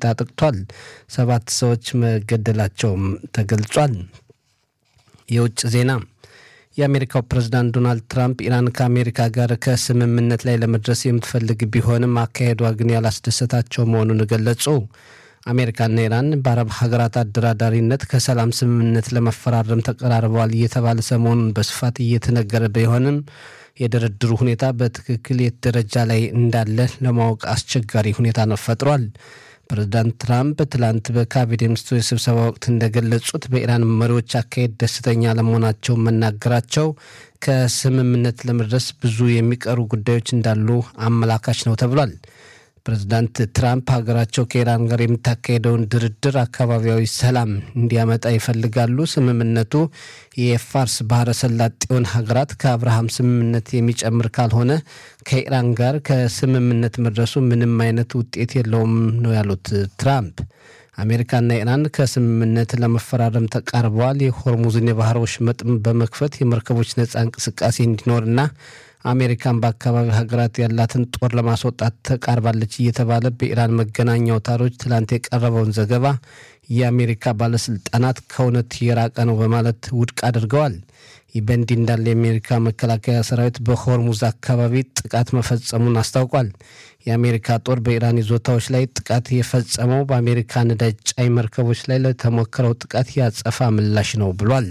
ሁኔታ አጥቅቷል። 7 ሰዎች መገደላቸውም ተገልጿል። የውጭ ዜና የአሜሪካው ፕሬዝዳንት ዶናልድ ትራምፕ ኢራን ከአሜሪካ ጋር ከስምምነት ላይ ለመድረስ የምትፈልግ ቢሆንም አካሄዷ ግን ያላስደሰታቸው መሆኑን ገለጹ። አሜሪካና ኢራን በአረብ ሀገራት አደራዳሪነት ከሰላም ስምምነት ለመፈራረም ተቀራርበዋል እየተባለ ሰሞኑን በስፋት እየተነገረ ቢሆንም የድርድሩ ሁኔታ በትክክል የት ደረጃ ላይ እንዳለ ለማወቅ አስቸጋሪ ሁኔታ ፈጥሯል። ፕሬዝዳንት ትራምፕ ትላንት በካቢኔ ሚኒስትሮች ስብሰባ ወቅት እንደገለጹት በኢራን መሪዎች አካሄድ ደስተኛ ለመሆናቸው መናገራቸው ከስምምነት ለመድረስ ብዙ የሚቀሩ ጉዳዮች እንዳሉ አመላካች ነው ተብሏል። ፕሬዝዳንት ትራምፕ ሀገራቸው ከኢራን ጋር የምታካሄደውን ድርድር አካባቢያዊ ሰላም እንዲያመጣ ይፈልጋሉ። ስምምነቱ የፋርስ ባህረ ሰላጤውን ሀገራት ከአብርሃም ስምምነት የሚጨምር ካልሆነ ከኢራን ጋር ከስምምነት መድረሱ ምንም አይነት ውጤት የለውም ነው ያሉት ትራምፕ። አሜሪካና ኢራን ከስምምነት ለመፈራረም ተቃርበዋል። የሆርሙዝን የባህር ወሽመጥ በመክፈት የመርከቦች ነጻ እንቅስቃሴ እንዲኖርና አሜሪካን በአካባቢ ሀገራት ያላትን ጦር ለማስወጣት ተቃርባለች እየተባለ በኢራን መገናኛ አውታሮች ትላንት የቀረበውን ዘገባ የአሜሪካ ባለስልጣናት ከእውነት የራቀ ነው በማለት ውድቅ አድርገዋል። ይህ በእንዲህ እንዳለ የአሜሪካ መከላከያ ሰራዊት በሆርሙዝ አካባቢ ጥቃት መፈጸሙን አስታውቋል። የአሜሪካ ጦር በኢራን ይዞታዎች ላይ ጥቃት የፈጸመው በአሜሪካ ነዳጅ ጫኝ መርከቦች ላይ ለተሞከረው ጥቃት ያጸፋ ምላሽ ነው ብሏል።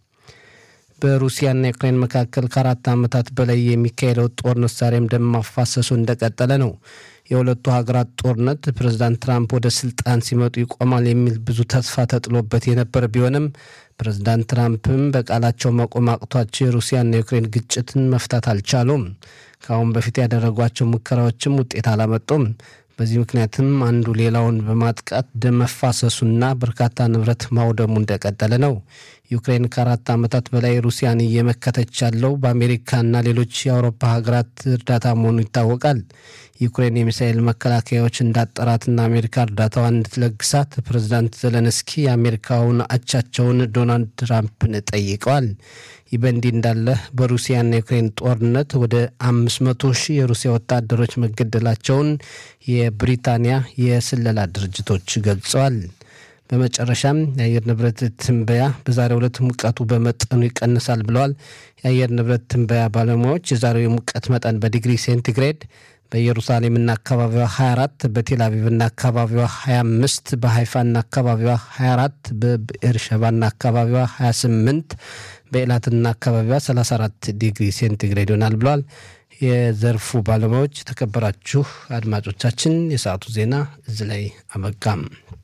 በሩሲያና ዩክሬን መካከል ከ4 ዓመታት በላይ የሚካሄደው ጦርነት ዛሬም ደም ማፋሰሱ እንደቀጠለ ነው። የሁለቱ ሀገራት ጦርነት ፕሬዝዳንት ትራምፕ ወደ ስልጣን ሲመጡ ይቆማል የሚል ብዙ ተስፋ ተጥሎበት የነበረ ቢሆንም ፕሬዝዳንት ትራምፕም በቃላቸው መቆም አቅቷቸው የሩሲያና የዩክሬን ግጭትን መፍታት አልቻሉም። ከአሁን በፊት ያደረጓቸው ሙከራዎችም ውጤት አላመጡም። በዚህ ምክንያትም አንዱ ሌላውን በማጥቃት ደም መፋሰሱና በርካታ ንብረት ማውደሙ እንደቀጠለ ነው። ዩክሬን ከ4 ዓመታት በላይ ሩሲያን እየመከተች ያለው በአሜሪካና ሌሎች የአውሮፓ ሀገራት እርዳታ መሆኑ ይታወቃል። ዩክሬን የሚሳኤል መከላከያዎች እንዳጠራትና አሜሪካ እርዳታዋን እንድትለግሳት ፕሬዝዳንት ዘለንስኪ የአሜሪካውን አቻቸውን ዶናልድ ትራምፕን ጠይቀዋል። ይህ በእንዲህ እንዳለ በሩሲያና ዩክሬን ጦርነት ወደ 500,000 የሩሲያ ወታደሮች መገደላቸውን የብሪታንያ የስለላ ድርጅቶች ገልጸዋል። በመጨረሻም የአየር ንብረት ትንበያ በዛሬው ዕለት ሙቀቱ በመጠኑ ይቀንሳል ብለዋል። የአየር ንብረት ትንበያ ባለሙያዎች የዛሬው የሙቀት መጠን በዲግሪ ሴንቲግሬድ በኢየሩሳሌምና አካባቢዋ 24፣ በቴልአቪቭና አካባቢዋ 25፣ በሃይፋና አካባቢዋ 24፣ በቤርሸባና አካባቢዋ 28፣ በኤላትና አካባቢዋ 34 ዲግሪ ሴንቲግሬድ ይሆናል ብለዋል የዘርፉ ባለሙያዎች። የተከበራችሁ አድማጮቻችን የሰዓቱ ዜና እዚህ ላይ አበቃም።